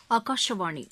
ஆகாஷவாணி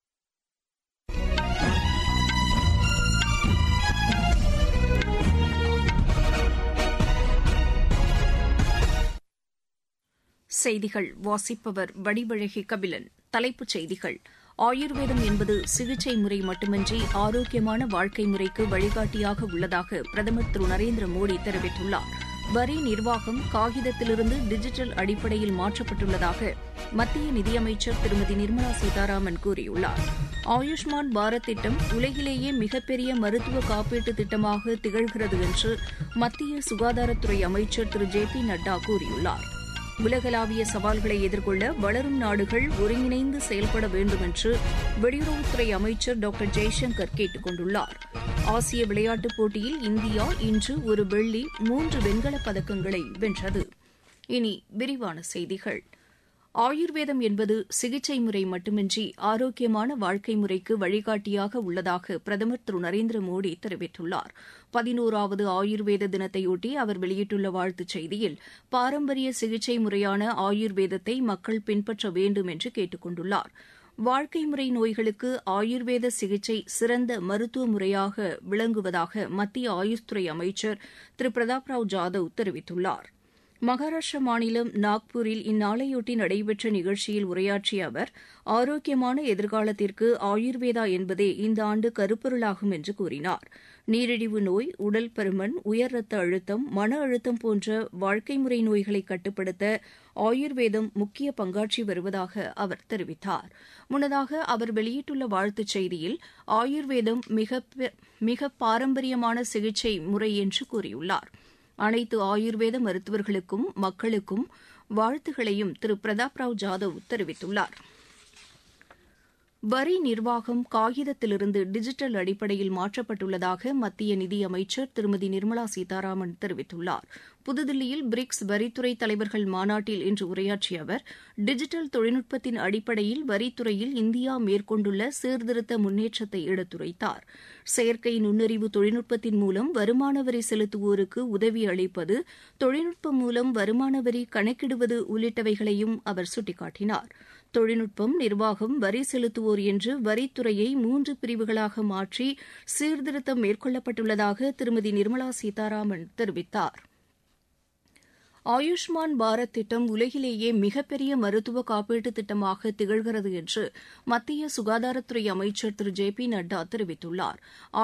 செய்திகள் வாசிப்பவர் வடிவழகி கபிலன். தலைப்புச் செய்திகள். ஆயுர்வேதம் என்பது சிகிச்சை முறை மட்டுமின்றி ஆரோக்கியமான வாழ்க்கை முறைக்கு வழிகாட்டியாக உள்ளதாக பிரதமர் திரு நரேந்திர மோடி தெரிவித்துள்ளார். வரி நிர்வாகம் காகிதத்திலிருந்து டிஜிட்டல் அடிப்படையில் மாற்றப்பட்டுள்ளதாக மத்திய நிதியமைச்சர் திருமதி நிர்மலா சீதாராமன் கூறியுள்ளார். ஆயுஷ்மான் பாரத் திட்டம் உலகிலேயே மிகப்பெரிய மருத்துவ காப்பீட்டு திட்டமாக திகழ்கிறது என்று மத்திய சுகாதாரத்துறை அமைச்சர் திரு ஜே பி நட்டா கூறியுள்ளார். உலகளாவிய சவால்களை எதிர்கொள்ள வளரும் நாடுகள் ஒருங்கிணைந்து செயல்பட வேண்டும் என்று வெளியுறவுத்துறை அமைச்சர் டாக்டர் ஜெய்சங்கர் கேட்டுக் கொண்டுள்ளார். ஆசிய விளையாட்டுப் போட்டியில் இந்தியா இன்று ஒரு வெள்ளி 3 வெண்கலப் பதக்கங்களை வென்றது. இனி விரிவான செய்திகள். ஆயுர்வேதம் என்பது சிகிச்சை முறை மட்டுமின்றி ஆரோக்கியமான வாழ்க்கை முறைக்கு வழிகாட்டியாக உள்ளதாக பிரதமர் திரு நரேந்திர மோடி தெரிவித்துள்ளார். 11வது ஆயுர்வேத தினத்தையொட்டி அவர் வெளியிட்டுள்ள வாழ்த்துச் செய்தியில் பாரம்பரிய சிகிச்சை முறையான ஆயுர்வேதத்தை மக்கள் பின்பற்ற வேண்டும் என்று கேட்டுக் கொண்டுள்ளார். வாழ்க்கை முறை நோய்களுக்கு ஆயுர்வேத சிகிச்சை சிறந்த மருத்துவ முறையாக விளங்குவதாக மத்திய ஆயுஷ் துறை அமைச்சர் திரு பிரதாப் ராவ் ஜாதவ் தெரிவித்துள்ளார். மகாராஷ்டிர மாநிலம் நாக்பூரில் இந்நாளையொட்டி நடைபெற்ற நிகழ்ச்சியில் உரையாற்றிய அவர் ஆரோக்கியமான எதிர்காலத்திற்கு ஆயுர்வேதா என்பதே இந்த ஆண்டு கருப்பொருளாகும் என்று கூறினார். நீரிழிவு நோய், உடல் பருமன், உயர் ரத்த அழுத்தம், மன அழுத்தம் போன்ற வாழ்க்கை முறை நோய்களை கட்டுப்படுத்த ஆயுர்வேதம் முக்கிய பங்காற்றி வருவதாக அவர் தெரிவித்தார். முன்னதாக அவர் வெளியிட்டுள்ள வாழ்த்துச் செய்தியில் ஆயுர்வேதம் மிக பாரம்பரியமான சிகிச்சை முறை என்று கூறியுள்ளார். அனைத்து ஆயுர்வேத மருத்துவர்களுக்கும் மக்களுக்கும் வாழ்த்துகளையும் திரு பிரதாப் ராவ் ஜாதவ் தெரிவித்துள்ளார். வரி நிர்வாகம் காகிதத்திலிருந்து டிஜிட்டல் அடிப்படையில் மாற்றப்பட்டுள்ளதாக மத்திய நிதியமைச்சர் திருமதி நிர்மலா சீதாராமன் தெரிவித்துள்ளார். புதுதில்லியில் பிரிக்ஸ் வரித்துறை தலைவர்கள் மாநாட்டில் இன்று உரையாற்றிய அவர் டிஜிட்டல் தொழில்நுட்பத்தின் அடிப்படையில் வரித்துறையில் இந்தியா மேற்கொண்டுள்ள சீர்திருத்த முன்னேற்றத்தை எடுத்துரைத்தார். செயற்கை நுண்ணறிவு தொழில்நுட்பத்தின் மூலம் வருமான வரி செலுத்துவோருக்கு உதவி அளிப்பது, தொழில்நுட்பம் மூலம் வருமான வரி கணக்கிடுவது உள்ளிட்டவைகளையும் அவர் சுட்டிக்காட்டினார். தொழில்நுட்பம், நிர்வாகம், வரி செலுத்துவோர் என்று வரித்துறையை 3 பிரிவுகளாக மாற்றி சீர்திருத்தம் மேற்கொள்ளப்பட்டுள்ளதாக திருமதி நிர்மலா சீதாராமன் தெரிவித்தார். ஆயுஷ்மான் பாரத் திட்டம் உலகிலேயே மிகப்பெரிய மருத்துவ காப்பீட்டு திட்டமாக திகழ்கிறது என்று மத்திய சுகாதாரத்துறை அமைச்சர் திரு ஜே பி நட்டா தெரிவித்துள்ளார்.